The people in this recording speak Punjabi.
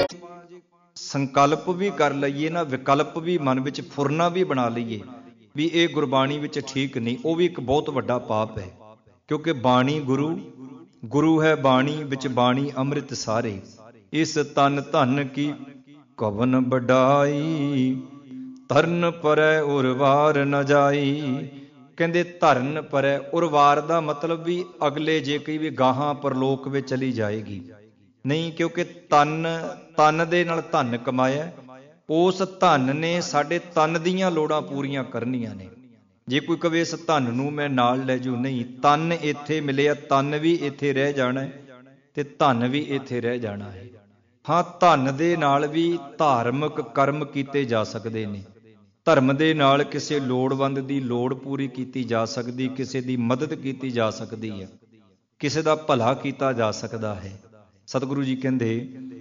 ਸੰਕਲਪ ਵੀ ਕਰ ਲਈਏ ਨਾ, ਵਿਕਲਪ ਵੀ ਮਨ ਵਿੱਚ ਫੁਰਨਾ ਵੀ ਬਣਾ ਲਈਏ ਵੀ ਇਹ ਗੁਰਬਾਣੀ ਵਿੱਚ ਠੀਕ ਨਹੀਂ, ਉਹ ਵੀ ਇੱਕ ਬਹੁਤ ਵੱਡਾ ਪਾਪ ਹੈ। ਕਿਉਂਕਿ ਬਾਣੀ ਗੁਰੂ, ਗੁਰੂ ਹੈ ਬਾਣੀ, ਵਿੱਚ ਬਾਣੀ ਅੰਮ੍ਰਿਤ ਸਾਰੇ। ਇਸ ਤਨ ਧਨ ਕੀ ਕਵਨ ਵਡਾਈ, ਧਰਨ ਪਰੈ ਉਰਵਾਰ ਨ ਜਾਈ। ਕਹਿੰਦੇ ਧਰਨ ਪਰੈ, ਉਰਵਾਰ ਦਾ ਮਤਲਬ ਵੀ ਅਗਲੇ ਜੇ ਕਈ ਵੀ ਗਾਹਾਂ ਪਰਲੋਕ ਵਿੱਚ ਚਲੀ ਜਾਏਗੀ ਨਹੀਂ, ਕਿਉਂਕਿ ਤਨ ਦੇ ਨਾਲ ਧਨ ਕਮਾਇਆ, ਉਸ ਧਨ ਨੇ ਸਾਡੇ ਤਨ ਦੀਆਂ ਲੋੜਾਂ ਪੂਰੀਆਂ ਕਰਨੀਆਂ ਨੇ। ਜੇ ਕੋਈ ਕਵੇ ਇਸ ਧਨ ਨੂੰ ਮੈਂ ਨਾਲ ਲੈ ਜੂ, ਨਹੀਂ, ਤਨ ਇੱਥੇ ਮਿਲਿਆ, ਤਨ ਵੀ ਇੱਥੇ ਰਹਿ ਜਾਣਾ ਤੇ ਧਨ ਵੀ ਇੱਥੇ ਰਹਿ ਜਾਣਾ ਹੈ। ਹਾਂ, ਧਨ ਦੇ ਨਾਲ ਵੀ ਧਾਰਮਿਕ ਕਰਮ ਕੀਤੇ ਜਾ ਸਕਦੇ ਨੇ, ਧਰਮ ਦੇ ਨਾਲ ਕਿਸੇ ਲੋੜਵੰਦ ਦੀ ਲੋੜ ਪੂਰੀ ਕੀਤੀ ਜਾ ਸਕਦੀ, ਕਿਸੇ ਦੀ ਮਦਦ ਕੀਤੀ ਜਾ ਸਕਦੀ ਹੈ, ਕਿਸੇ ਦਾ ਭਲਾ ਕੀਤਾ ਜਾ ਸਕਦਾ ਹੈ। ਸਤਿਗੁਰੂ ਜੀ ਕਹਿੰਦੇ